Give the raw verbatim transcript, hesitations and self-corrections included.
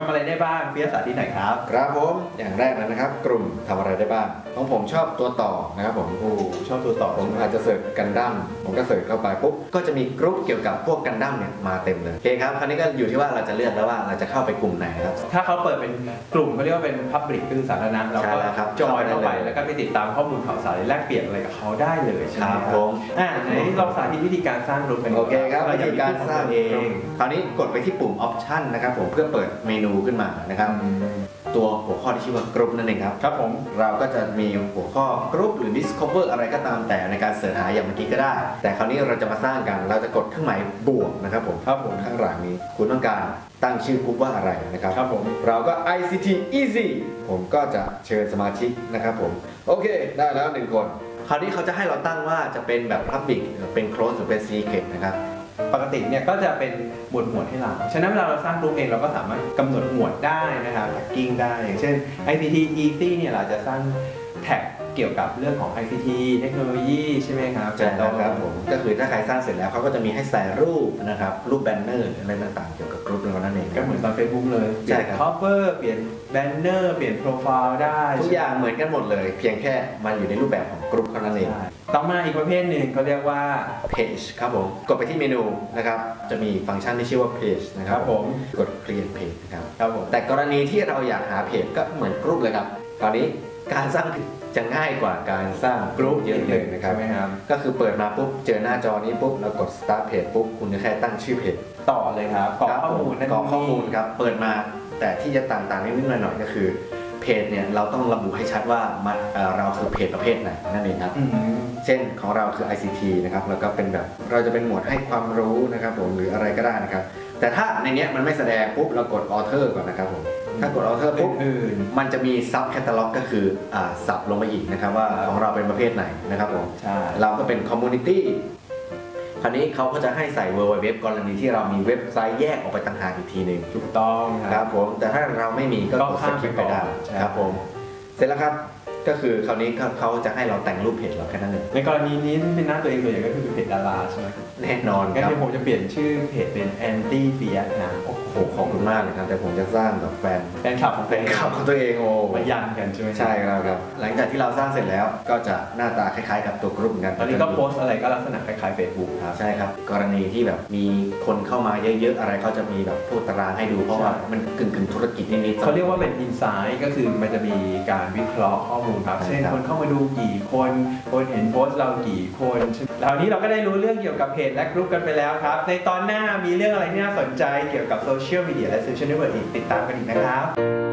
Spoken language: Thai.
ทำอะไรได้บ้างเฟียสสาธิตไหนครับครับผมอย่างแรกเลยนะครับกลุ่มทำอะไรได้บ้างของผมชอบตัวต่อนะครับผมโอ้ชอบตัวต่อผมอาจจะเสิร์ชกันดั้มผมก็เสิร์ชเข้าไปปุ๊บก็จะมีกลุ่มเกี่ยวกับพวกกันดั้มเนี่ยมาเต็มเลยโอเคครับคราวนี้ก็อยู่ที่ว่าเราจะเลือกแล้วว่าเราจะเข้าไปกลุ่มไหนครับถ้าเขาเปิดเป็นกลุ่มเขาเรียกว่าเป็น Public คือสาธารณะเราก็จอยเข้าไปแล้วก็ไปติดตามข้อมูลข่าวสารแลกเปลี่ยนอะไรกับเขาได้เลยใช่ไหมครับผมอ่าในนี้เราสาธิตวิธีการสร้างกลุ่มเป็นโอเคครับวิธีการสร้างเองคราวนี้กดไปที่ปุ่ม Option นะครับผมเพื่อเปิดเมนูขึ้นมานะครับตัวหัวข้อที่ชื่อว่ากรุ๊ปนั่นเองครับครับผมเราก็จะมีหัวข้อกรุ๊ปหรือ Discover อะไรก็ตามแต่ในการเสิร์ชหาอย่างเมื่อกี้ก็ได้แต่คราวนี้เราจะมาสร้างกันเราจะกดเครื่องหมายบวกนะครับผมครับผมข้างหลังนี้คุณต้องการตั้งชื่อกรุ๊ปว่าอะไรนะครับครับผมเราก็ ไอ ซี ที Easy ผมก็จะเชิญสมาชิกนะครับผมโอเคได้แล้วหนึ่งคนคราวนี้เขาจะให้เราตั้งว่าจะเป็นแบบ Public เป็น Close หรือเป็น Secret นะครับปกติเนี่ยก็จะเป็นหมวดหมวดให้เราฉะนั้นเวลาเราสร้างกลุ่มเองเราก็สามารถกำหนดหมวดได้นะครับแท็กกิ้งได้อย่างเช่น ไอ ซี ที Easy เนี่ยเราจะสร้างแท็กเกี่ยวกับเรื่องของ ไอ ซี ที เทคโนโลยีใช่ไหมครับใช่ครับผมก็คือถ้าใครสร้างเสร็จแล้วเขาก็จะมีให้ใส่รูปนะครับรูปแบนเนอร์อะไรต่างๆเกี่ยวกับกลุ่มเรานั่นเองก็เหมือนตอน Facebook เลยเปลี่ยน cover เปลี่ยนแบนเนอร์เปลี่ยนโปรไฟล์ได้ทุกอย่างเหมือนกันหมดเลยเพียงแค่มันอยู่ในรูปแบบของกลุ่มเท่านั้นเองต่อมาอีกประเภทหนึ่งเขาเรียกว่า page ครับผมกดไปที่เมนูนะครับจะมีฟังก์ชันที่ชื่อว่า page นะครับผมกด create page นะครับครับผมแต่กรณีที่เราอยากหาเพจก็เหมือนกลุ่มเลยครับตอนนี้การสร้างจะง่ายกว่าการสร้างกลุ่มเยอะเลยนะครับก็คือเปิดมาปุ๊บเจอหน้าจอนี้ปุ๊บเรากด start page ปุ๊บคุณจะแค่ตั้งชื่อเพจต่อเลยครับกรอกข้อมูลกรอกข้อมูลครับเปิดมาแต่ที่จะต่างๆนิดๆหน่อยๆก็คือเพจเนี่ยเราต้องระบุให้ชัดว่ามันเราคือเพจประเภทไหนนั่นเองครับเช่นของเราคือ ไอ ซี ที นะครับแล้วก็เป็นแบบเราจะเป็นหมวดให้ความรู้นะครับผมหรืออะไรก็ได้นะครับแต่ถ้าในนี้มันไม่แสดงปุ๊บเรากด author ก่อนนะครับผมถ้ากด author ปุ๊บมันจะมี sub catalog ก็คืออ่าสับลงไปอีกนะครับว่าของเราเป็นประเภทไหนนะครับผมเราก็เป็น community คราวนี้เขาก็จะให้ใส่ ดับเบิลยู ดับเบิลยู ดับเบิลยู กรณีที่เรามีเว็บไซต์แยกออกไปต่างหากอีกทีหนึ่งถูกต้องครับผมแต่ถ้าเราไม่มีก็กดสคิปไปได้ครับผมเสร็จแล้วครับก็คือคราวนี้เขาจะให้เราแต่งรูปเพจเราแค่นั้นเองในกรณีนี้ที่เป็นหน้าตัวเองส่วนใหญ่ก็คือเพจดาราใช่ไหมแน่นอนครับงั้นผมจะเปลี่ยนชื่อเพจเป็น Anti Fiat นะโอ้โหขอบคุณมากเลยครับแต่ผมจะสร้างแบบแฟนแฟนคลับของตัวเองแฟนคลับของตัวเองโอ้มายันกันใช่ไหมใช่ครับครับหลังจากที่เราสร้างเสร็จแล้วก็จะหน้าตาคล้ายๆกับตัวกลุ่มกันตอนนี้ก็โพสอะไรก็ลักษณะคล้ายๆ Facebook ครับใช่ครับกรณีที่แบบมีคนเข้ามาเยอะๆอะไรเขาจะมีแบบพวกตารางให้ดูเพราะว่ามันกึ่งๆธุรกิจนิดๆเขาเรียกว่าเป็น Insight ก็คือมันจะมีการวิเคราะห์ข้อมูลครับเช่นคนเข้ามาดูกี่คนคนเห็นโพสต์เรากี่คนคราวนี้เราก็ได้รู้เรื่องเกี่ยวกับเพจและกลุ่มกันไปแล้วครับในตอนหน้ามีเรื่องอะไรที่น่าสนใจเกี่ยวกับโซเชียลมีเดียและโซเชียลเน็ตเวิร์กอีกติดตามกันอีกนะครับ